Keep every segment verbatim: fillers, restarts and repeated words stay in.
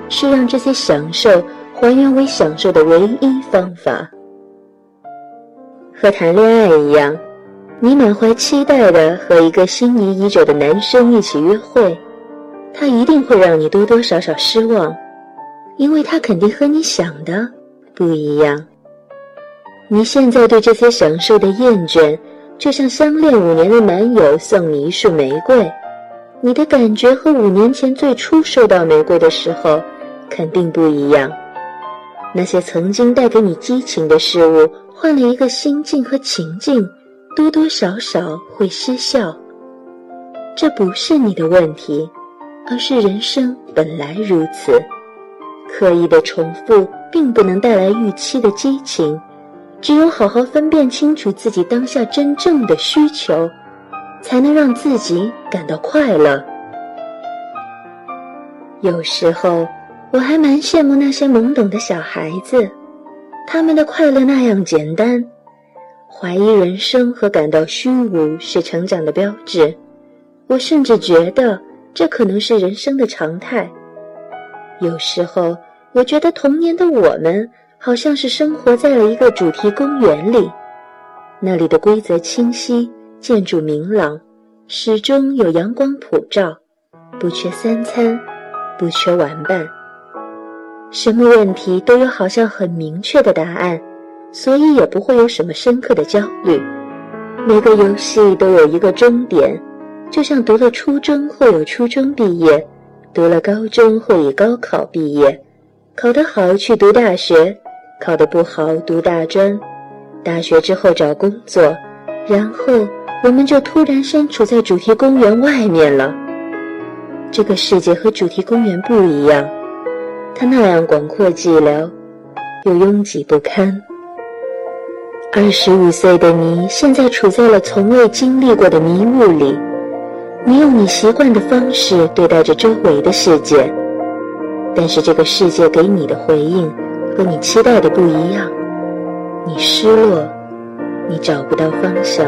是让这些享受还原为享受的唯一方法。和谈恋爱一样，你满怀期待地和一个心仪已久的男生一起约会，他一定会让你多多少少失望，因为他肯定和你想的不一样。你现在对这些享受的厌倦，就像相恋五年的男友送你一束玫瑰，你的感觉和五年前最初收到玫瑰的时候肯定不一样。那些曾经带给你激情的事物，换了一个心境和情境，多多少少会失效。这不是你的问题，而是人生本来如此。刻意的重复并不能带来预期的激情，只有好好分辨清楚自己当下真正的需求，才能让自己感到快乐。有时候我还蛮羡慕那些懵懂的小孩子，他们的快乐那样简单。怀疑人生和感到虚无是成长的标志，我甚至觉得这可能是人生的常态。有时候我觉得童年的我们好像是生活在了一个主题公园里，那里的规则清晰，建筑明朗，始终有阳光普照，不缺三餐，不缺玩伴，什么问题都有好像很明确的答案，所以也不会有什么深刻的焦虑。每个游戏都有一个终点，就像读了初中会有初中毕业，读了高中会以高考毕业，考得好去读大学，考得不好读大专，大学之后找工作，然后我们就突然身处在主题公园外面了。这个世界和主题公园不一样，它那样广阔寂寥，又拥挤不堪。二十五岁的你现在处在了从未经历过的迷雾里，你用你习惯的方式对待着周围的世界，但是这个世界给你的回应和你期待的不一样，你失落，你找不到方向。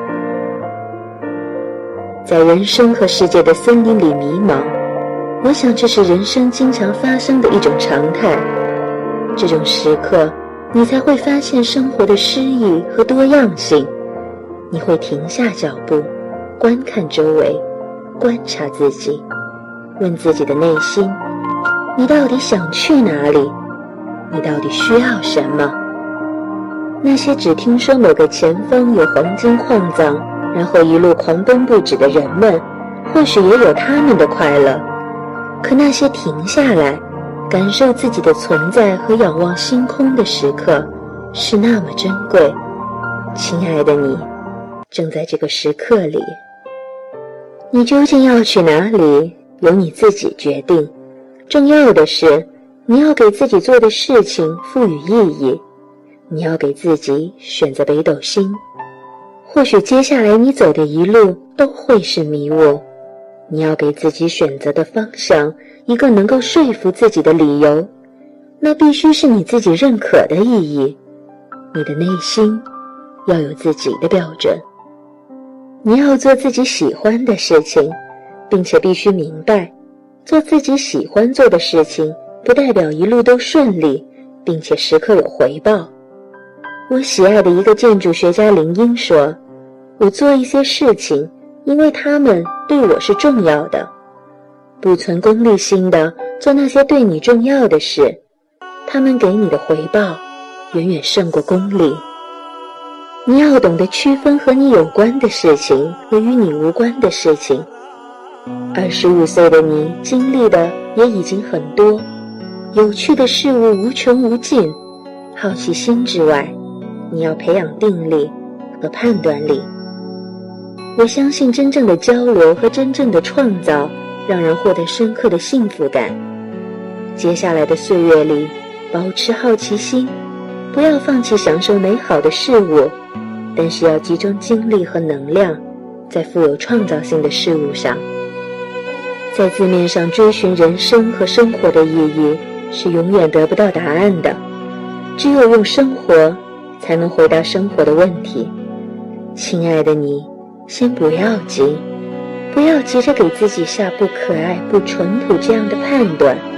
在人生和世界的森林里迷茫，我想这是人生经常发生的一种常态。这种时刻，你才会发现生活的诗意和多样性。你会停下脚步，观看周围，观察自己，问自己的内心，你到底想去哪里？你到底需要什么？那些只听说某个前方有黄金矿藏，然后一路狂奔不止的人们，或许也有他们的快乐。可那些停下来，感受自己的存在和仰望星空的时刻，是那么珍贵。亲爱的你，正在这个时刻里。你究竟要去哪里，由你自己决定。重要的是，你要给自己做的事情赋予意义，你要给自己选择北斗星。或许接下来你走的一路都会是迷雾，你要给自己选择的方向一个能够说服自己的理由，那必须是你自己认可的意义。你的内心要有自己的标准。你要做自己喜欢的事情，并且必须明白，做自己喜欢做的事情不代表一路都顺利，并且时刻有回报。我喜爱的一个建筑学家林英说，我做一些事情，因为他们对我是重要的。不存功利心的做那些对你重要的事，他们给你的回报远远胜过功利。你要懂得区分和你有关的事情和与你无关的事情。二十五岁的你经历的也已经很多，有趣的事物无穷无尽，好奇心之外，你要培养定力和判断力。我相信真正的交流和真正的创造让人获得深刻的幸福感。接下来的岁月里，保持好奇心，不要放弃享受美好的事物，但是要集中精力和能量在富有创造性的事物上。在字面上追寻人生和生活的意义，是永远得不到答案的，只有用生活才能回答生活的问题。亲爱的你，先不要急，不要急着给自己下不可爱、不淳朴这样的判断。